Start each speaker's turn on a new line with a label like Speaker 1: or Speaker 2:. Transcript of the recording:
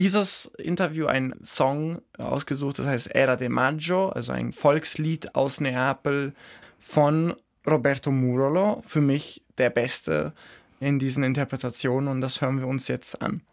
Speaker 1: dieses Interview einen Song ausgesucht, das heißt Era de Maggio, also ein Volkslied aus Neapel von Roberto Murolo. Für mich der Beste in diesen Interpretationen und das hören wir uns jetzt an.